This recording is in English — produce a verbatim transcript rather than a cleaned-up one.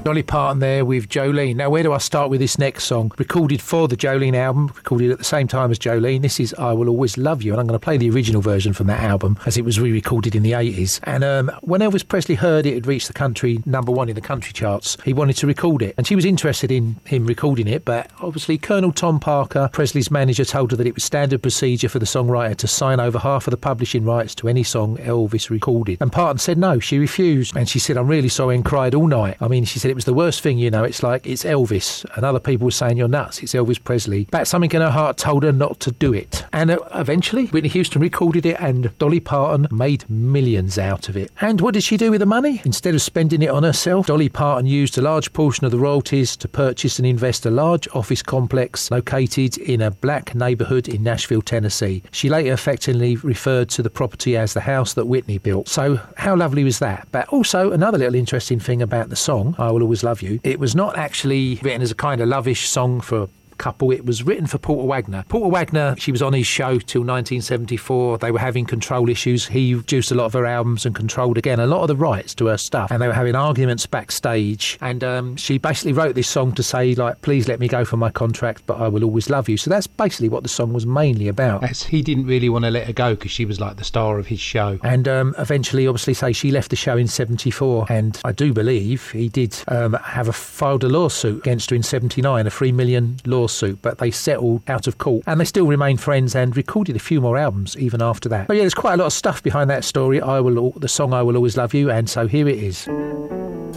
Dolly Parton there with Jolene. Now, where do I start with this next song? Recorded for the Jolene album, recorded at the same time as Jolene. This is I Will Always Love You, and I'm going to play the original version from that album as it was re-recorded in the eighties. And um, when Elvis Presley heard it had reached the country number one in the country charts, he wanted to record it. And she was interested in him recording it, but obviously Colonel Tom Parker, Presley's manager, told her that it was standard procedure for the songwriter to sign over half of the publishing rights to any song Elvis recorded. And Parton said no, she refused. And she said, I'm really sorry, and cried all night. I mean, she said it was the worst thing, you know, it's like, it's Elvis. And other people were saying, you're nuts, it's Elvis Presley. But something in her heart told her not to do it. And uh, eventually, Whitney Houston recorded it, and Dolly Parton made millions out of it. And what did she do with the money? Instead of spending it on herself, Dolly Parton used a large portion of the royalties to purchase and invest a large office complex located in a black neighbourhood in Nashville, Tennessee. She later affectionately referred to the property as the house that Whitney built. So how lovely was that? But also, another little interesting thing about the song, I Will Always Love You, it was not actually written as a kind of lovish song for couple. It was written for Porter Wagner. Porter Wagner, she was on his show till nineteen seventy-four. They were having control issues. He produced a lot of her albums and controlled, again, a lot of the rights to her stuff. And they were having arguments backstage. And um, she basically wrote this song to say, like, please let me go for my contract, but I will always love you. So that's basically what the song was mainly about. As he didn't really want to let her go because she was like the star of his show. And um, eventually, obviously, say she left the show in seventy-four. And I do believe he did um, have a filed a lawsuit against her in seventy-nine, a three million lawsuit. But they settled out of court, and they still remain friends and recorded a few more albums even after that. But yeah, there's quite a lot of stuff behind that story. I will, the song I Will Always Love You, and so here it is.